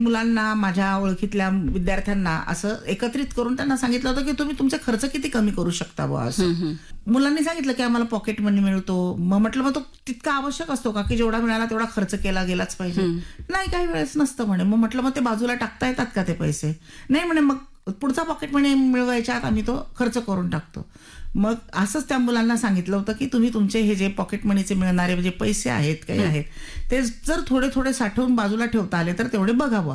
मुलांना, माझ्या ओळखीतल्या विद्यार्थ्यांना असं एकत्रित करून त्यांना सांगितलं होतं की तुम्ही तुमचे खर्च किती कमी करू शकता बुवा असं. मुलांनी सांगितलं की आम्हाला पॉकेट मनी मिळतो. मग म्हटलं मग तो तितका आवश्यक असतो का की जेवढा मिळाला तेवढा खर्च केला गेलाच पाहिजे? नाही, काही वेळेस नसतं म्हणे. मग म्हटलं मग ते बाजूला टाकता येतात का ते पैसे? नाही म्हणे, मग पुढचा पॉकेट मनी मिळवायच्या आत आम्ही तो खर्च करून टाकतो. मग असंच त्या मुलांना सांगितलं होतं की तुम्ही तुमचे हे जे पॉकेट मनीचे मिळणारे म्हणजे पैसे आहेत काही आहेत ते जर थोडे थोडे साठवून बाजूला ठेवता आले तर तेवढे बघावा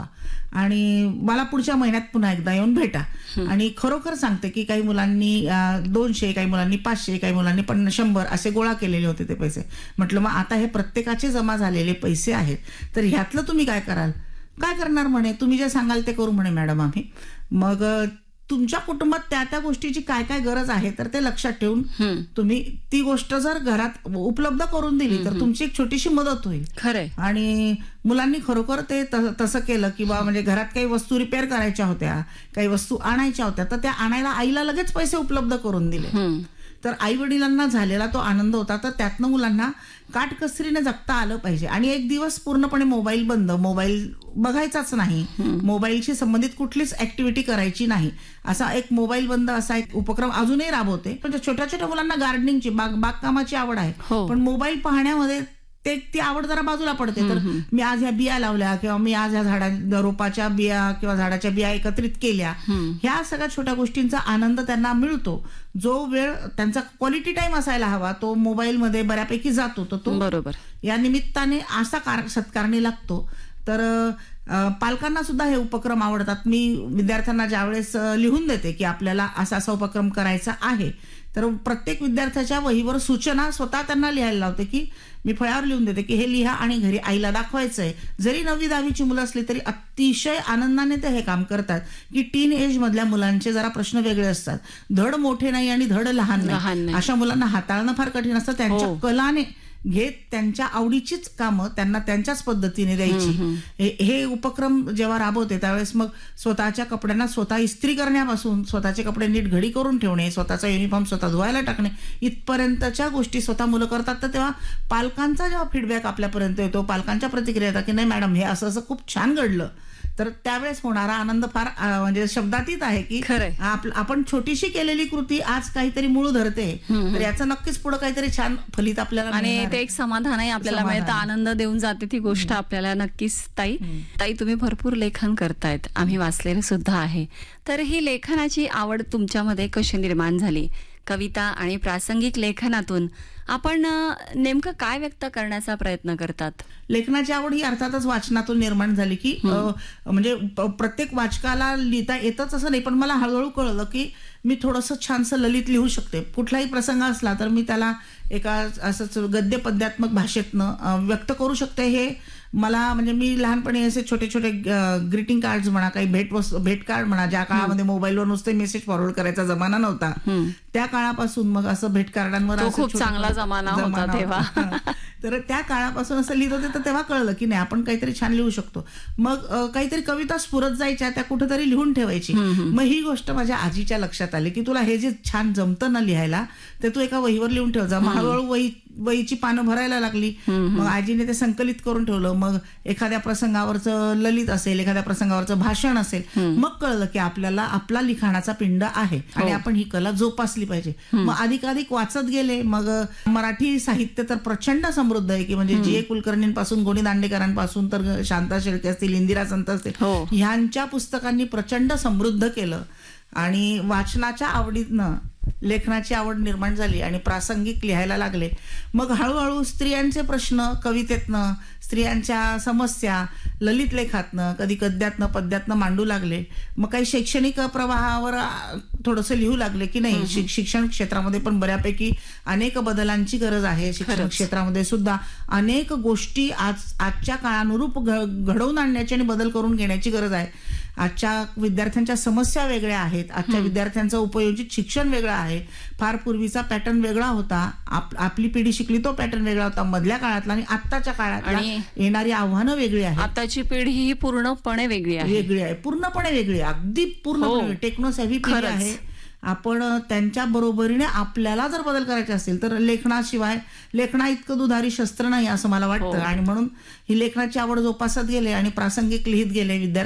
आणि मला पुढच्या महिन्यात पुन्हा एकदा येऊन भेटा. आणि खरोखर सांगते की काही मुलांनी 200, काही मुलांनी 500, काही मुलांनी 100 असे गोळा केलेले होते ते पैसे. म्हटलं मग आता हे प्रत्येकाचे जमा झालेले पैसे आहेत तर ह्यातलं तुम्ही काय कराल? काय करणार म्हणे, तुम्ही जे सांगाल ते करू म्हणे मॅडम आम्ही. मग तुमच्या कुटुंबात त्या त्या गोष्टीची काय काय गरज आहे तर ते लक्षात ठेवून तुम्ही ती गोष्ट जर घरात उपलब्ध करून दिली तर तुमची एक छोटीशी मदत होईल. खरंय. आणि मुलांनी खरोखर ते तसं केलं की बा म्हणजे घरात काही वस्तू रिपेअर करायच्या होत्या, काही वस्तू आणायच्या होत्या तर त्या आणायला आईला लगेच पैसे उपलब्ध करून दिले. तर आई वडिलांना झालेला तो आनंद होता. तर त्यातनं मुलांना काटकसरीने जगता आलं पाहिजे. आणि एक दिवस पूर्णपणे मोबाईल बंद, मोबाईल बघायचाच नाही, मोबाईलशी संबंधित कुठलीच ऍक्टिव्हिटी करायची नाही, असा एक मोबाईल बंद असा एक उपक्रम अजूनही राबवते. म्हणजे छोट्या छोट्या मुलांना गार्डनिंगची, बागकामाची आवड आहे, पण मोबाईल पाहण्यामध्ये ती आवड जरा बाजूला पडते. तर मी आज ह्या बिया लावल्या किंवा मी आज ह्या रोपाच्या बिया किंवा झाडाच्या बिया एकत्रित केल्या, ह्या सगळ्या छोट्या गोष्टींचा आनंद त्यांना मिळतो. जो वेळ त्यांचा क्वालिटी टाइम असायला हवा तो मोबाईलमध्ये बऱ्यापैकी जातो. तर तो बरोबर या निमित्ताने असा सत्कारणी लागतो. तर पालकांना सुद्धा हे उपक्रम आवडतात. मी विद्यार्थ्यांना ज्यावेळेस लिहून देते की आपल्याला असा असा उपक्रम करायचा आहे तर प्रत्येक विद्यार्थ्याच्या वहीवर सूचना स्वतः त्यांना लिहायला लावते की मी फळ्यावर लिहून देते की हे लिहा आणि घरी आईला दाखवायचंय. जरी 9वी 10वीची मुलं असली तरी अतिशय आनंदाने ते हे काम करतात. की टीन एज मधल्या मुलांचे जरा प्रश्न वेगळे असतात, धड मोठे नाही आणि धड लहान नाही, अशा मुलांना हाताळणं फार कठीण असतं. त्यांच्या कलाने घेत त्यांच्या आवडीचीच कामं त्यांना त्यांच्याच पद्धतीने द्यायची. हे उपक्रम जेव्हा राबवते त्यावेळेस मग स्वतःच्या कपड्यांना स्वतः इस्त्री करण्यापासून स्वतःचे कपडे नीट घडी करून ठेवणे, स्वतःचा युनिफॉर्म स्वतः धुवायला टाकणे इथपर्यंतच्या गोष्टी स्वतः मुलं करतात. तर तेव्हा पालकांचा जेव्हा फीडबॅक आपल्यापर्यंत येतो, पालकांच्या प्रतिक्रिया येतात की नाही मॅडम हे असं असं खूप छान घडलं, तर त्यावेळेस होणारा आनंद फार म्हणजे शब्दातीत आहे की आपण छोटीशी केलेली कृती आज काहीतरी मूळ धरते. तर याचं नक्कीच पुढे काहीतरी छान फलित आपल्याला आणि ते एक समाधानही आपल्याला मिळतं, आनंद देऊन जाते ती गोष्ट आपल्याला. नक्कीच ताई तुम्ही भरपूर लेखन करतायत, आम्ही वाचलेले सुद्धा आहे. तर ही लेखनाची आवड तुमच्यामध्ये कशी निर्माण झाली? कविता आणि प्रासंगिक लेखनातून आपण नेमकं काय व्यक्त करण्याचा प्रयत्न करतात? लेखनाची आवड ही अर्थातच वाचनातून निर्माण झाली की म्हणजे प्रत्येक वाचकाला लिहिता येतच असं नाही, पण मला हळूहळू कळलं की मी थोडंसं छानसं ललित लिहू शकते. कुठलाही प्रसंग असला तर मी त्याला एका असंच गद्य पद्यात्मक भाषेतनं व्यक्त करू शकते. हे मला म्हणजे मी लहानपणी असे छोटे छोटे ग्रीटिंग कार्ड्स म्हणा, काही भेट कार्ड म्हणा, ज्या काळामध्ये मोबाईलवर नुसते मेसेज फॉरवर्ड करायचा जमाना नव्हता त्या काळापासून मग असं भेट कार्डांवर खूप चांगला जमाना होता तेव्हा. तर त्या काळापासून असं लिहित होते. तर तेव्हा कळलं की नाही आपण काहीतरी छान लिहू शकतो. मग काहीतरी कविता स्फुरत जायच्या, त्या कुठेतरी लिहून ठेवायची. मग ही गोष्ट माझ्या आजीच्या लक्षात आली की तुला हे जे छान जमतं ना लिहायला ते तू एका वहीवर लिहून ठेव जा. मग हळूहळू वहीची पानं भरायला लागली. मग आजीने ते संकलित करून ठेवलं. मग एखाद्या प्रसंगावरचं ललित असेल, एखाद्या प्रसंगावरचं भाषण असेल, मग कळलं की आपल्याला आपला लिखाणाचा पिंड आहे आणि आपण ही कला जोपासली पाहिजे. मग अधिकाधिक वाचत गेले. मग मराठी साहित्य तर प्रचंड समृद्ध आहे की म्हणजे जी. कुलकर्णींपासून गोनी दांडेकरांपासून तर शांता शेळके असतील, इंदिरा संत असतील, ह्यांच्या पुस्तकांनी प्रचंड समृद्ध केलं. आणि वाचनाच्या आवडीतनं लेखनाची आवड निर्माण झाली आणि प्रासंगिक लिहायला लागले. मग हळूहळू स्त्रियांचे प्रश्न कवितेतनं, स्त्रियांच्या समस्या ललित लेखातनं, कधी गद्यातनं पद्यातनं मांडू लागले. मग काही शैक्षणिक प्रवाहावर थोडंसं लिहू लागले की नाही शिक्षण क्षेत्रामध्ये पण बऱ्यापैकी अनेक बदलांची गरज आहे. शिक्षण क्षेत्रामध्ये सुद्धा अनेक गोष्टी आजच्या काळानुरूप घडवून आणण्याची आणि बदल करून घेण्याची गरज आहे. आजच्या विद्यार्थ्यांच्या समस्या वेगळ्या आहेत, आजच्या विद्यार्थ्यांचं उपयोजित शिक्षण वेगळं आहे. फार पूर्वीचा पॅटर्न वेगळा होता, आपली पिढी शिकली तो पॅटर्न वेगळा होता मधल्या काळातला, आणि आत्ताच्या काळात येणारी आव्हानं वेगळी आहेत. आताची पिढी ही पूर्णपणे वेगळी आहे, पूर्णपणे वेगळी, अगदी पूर्णपणे टेक्नो सेव्ही पिढी आहे. आपण त्यांच्या बरोबरीने आपल्याला जर बदल करायचे असतील तर लेखनाशिवाय, लेखना इतकं दुधारी शस्त्र नाही असं मला वाटतं. आणि म्हणून ही लेखनाची आवड जोपासत गेले आणि प्रासंगिक लिहित गेले.